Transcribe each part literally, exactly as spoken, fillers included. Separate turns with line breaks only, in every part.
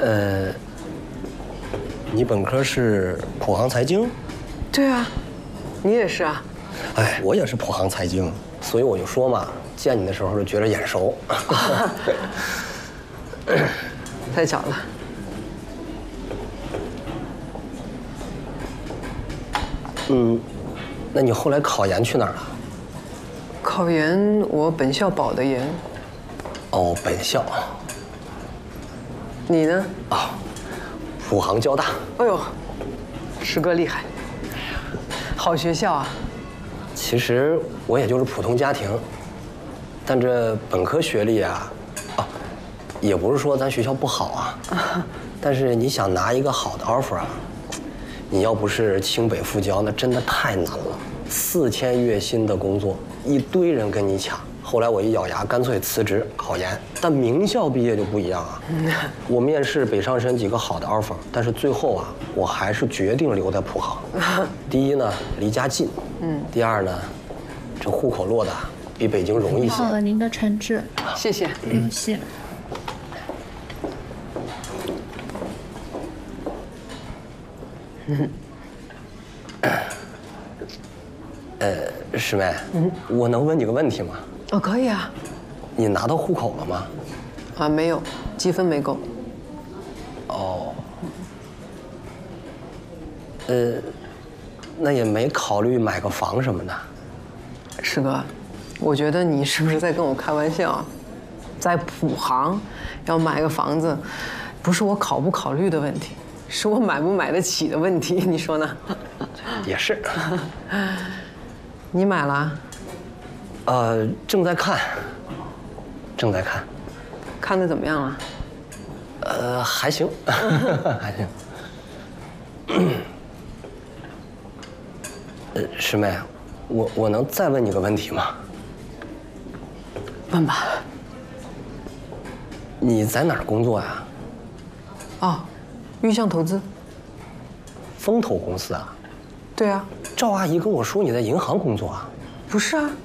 呃，你本科是普航财经？
对啊，你也是啊。
哎，我也是普航财经，所以我就说嘛，见你的时候就觉得眼熟。
太巧了。
嗯，那你后来考研去哪儿了？
考研我本校保的研。
哦，本校。
你呢？
啊，普航交大。
哎呦，师哥厉害，好学校啊。
其实我也就是普通家庭，但这本科学历啊，啊，也不是说咱学校不好啊，啊但是你想拿一个好的 offer 啊，你要不是清北复交，那真的太难了。四千月薪的工作，一堆人跟你抢。后来我一咬牙，干脆辞职考研。但名校毕业就不一样啊，我面试北上深几个好的 offer， 但是最后啊，我还是决定留在普航。第一呢，离家近。嗯。第二呢，这户口落的比北京容易些。
好了，您的橙汁。
谢谢。
不用谢。
嗯。呃，师妹，嗯，我能问你个问题吗？
哦，可以啊。
你拿到户口了吗？
啊，没有，积分没够。
哦。呃，那也没考虑买个房什么的。
师哥，我觉得你是不是在跟我开玩笑？在普航要买个房子，不是我考不考虑的问题，是我买不买得起的问题，你说呢？
也是。
你买了？
呃，正在看，正在看。
看得怎么样了？
呃，还行，还行。呃，师妹，我我能再问你个问题吗？
问吧。
你在哪儿工作呀？
哦，玉象投资。
风投公司啊？
对啊。
赵阿姨跟我说你在银行工作啊？
不是啊。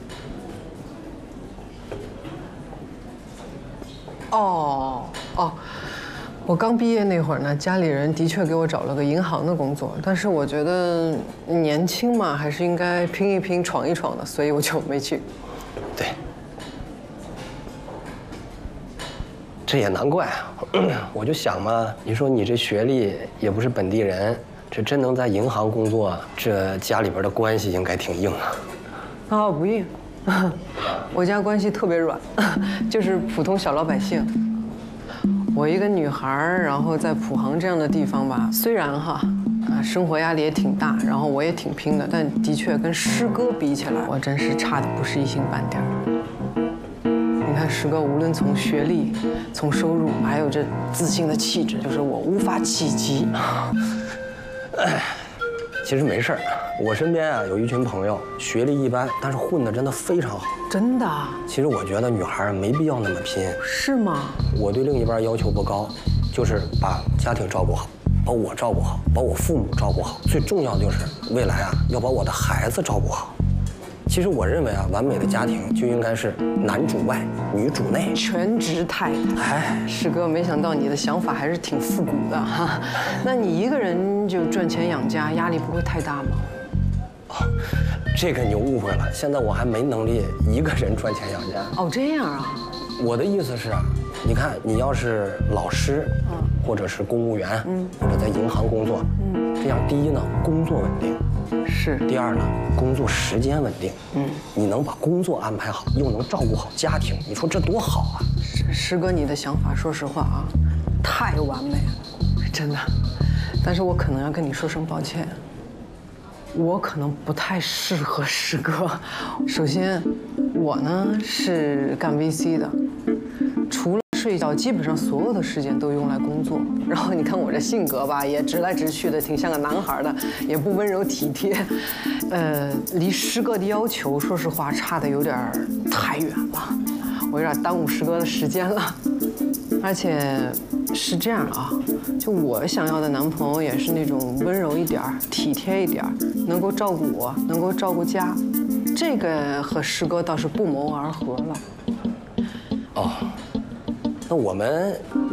哦哦，我刚毕业那会儿呢，家里人的确给我找了个银行的工作，但是我觉得年轻嘛，还是应该拼一拼、闯一闯的，所以我就没去。
对。这也难怪啊，我就想嘛，你说你这学历也不是本地人，这真能在银行工作，这家里边的关系应该挺硬啊。
啊，不硬，我家关系特别软，就是普通小老百姓。我一个女孩儿，然后在普航这样的地方吧，虽然哈，啊，生活压力也挺大，然后我也挺拼的，但的确跟师哥比起来，我真是差的不是一星半点儿。你看师哥，无论从学历、从收入，还有这自信的气质，就是我无法企及。
哎，其实没事儿，我身边啊有一群朋友，学历一般，但是混得真的非常好。
真的？
其实我觉得女孩没必要那么拼。
是吗？
我对另一半要求不高，就是把家庭照顾好，把我照顾好，把我父母照顾好，最重要的就是未来啊要把我的孩子照顾好。其实我认为啊，完美的家庭就应该是男主外，女主内，
全职太太。哎，师哥，没想到你的想法还是挺复古的哈。那你一个人就赚钱养家，压力不会太大吗？
哦，这个你误会了，现在我还没能力一个人赚钱养家。
哦，这样啊。
我的意思是啊，你看你要是老师，嗯，或者是公务员，嗯，或者在银行工作，嗯，这样第一呢，工作稳定。
是。
第二呢，工作时间稳定。嗯，你能把工作安排好，又能照顾好家庭，你说这多好啊！
师师哥，你的想法，说实话啊，太完美了，真的。但是我可能要跟你说声抱歉，我可能不太适合师哥。首先，我呢是干 V C 的，除了睡觉，基本上所有的时间都用来工作。然后你看我这性格吧，也直来直去的，挺像个男孩的，也不温柔体贴。呃，离师哥的要求，说实话差的有点太远了，我有点耽误师哥的时间了。而且是这样啊，就我想要的男朋友也是那种温柔一点、体贴一点，能够照顾我，能够照顾家。这个和师哥倒是不谋而合了。
哦。那我们